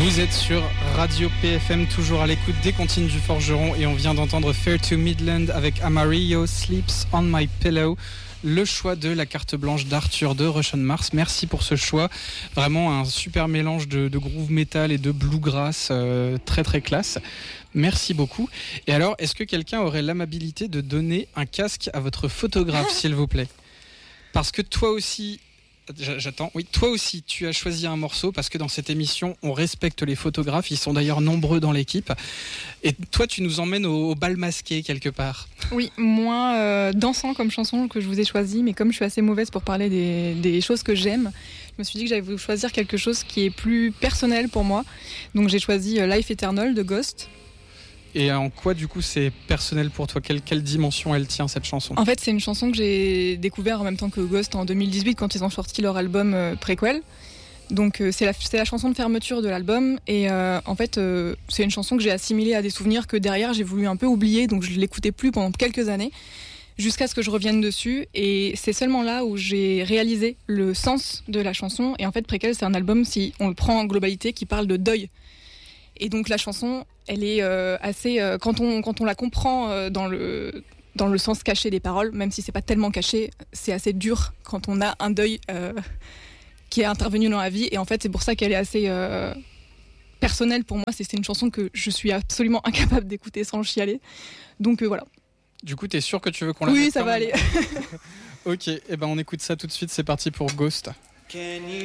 Vous êtes sur Radio PFM, toujours à l'écoute des Comptines du Forgeron, et on vient d'entendre Fair to Midland avec Amarillo Sleeps on My Pillow, le choix de la carte blanche d'Arthur de Russian Mars. Merci pour ce choix, vraiment un super mélange de groove metal et de bluegrass, très très classe. Merci beaucoup. Et alors, est-ce que quelqu'un aurait l'amabilité de donner un casque à votre photographe, s'il vous plaît ? Parce que toi aussi... J'attends. Oui, toi aussi, tu as choisi un morceau parce que dans cette émission, on respecte les photographes. Ils sont d'ailleurs nombreux dans l'équipe. Et toi, tu nous emmènes au bal masqué quelque part. Oui, moins dansant comme chanson que je vous ai choisi, mais comme je suis assez mauvaise pour parler des choses que j'aime, je me suis dit que j'allais vous choisir quelque chose qui est plus personnel pour moi. Donc j'ai choisi Life Eternal de Ghost. Et en quoi, du coup, c'est personnel pour toi ? Quelle dimension elle tient, cette chanson ? En fait, c'est une chanson que j'ai découvert en même temps que Ghost en 2018, quand ils ont sorti leur album Prequel. Donc c'est la chanson de fermeture de l'album. Et en fait, c'est une chanson que j'ai assimilée à des souvenirs que derrière, j'ai voulu un peu oublier. Donc je ne l'écoutais plus pendant quelques années, jusqu'à ce que je revienne dessus. Et c'est seulement là où j'ai réalisé le sens de la chanson. Et en fait, Prequel, c'est un album, si on le prend en globalité, qui parle de deuil. Et donc la chanson, elle est assez... quand on la comprend dans le sens caché des paroles, même si c'est pas tellement caché, c'est assez dur quand on a un deuil qui est intervenu dans la vie. Et en fait, c'est pour ça qu'elle est assez personnelle pour moi. C'est une chanson que je suis absolument incapable d'écouter sans chialer. Donc voilà. Du coup, t'es sûr que tu veux qu'on la mette ? mette ? Oui, ça va aller. Ok, et ben on écoute ça tout de suite. C'est parti pour Ghost.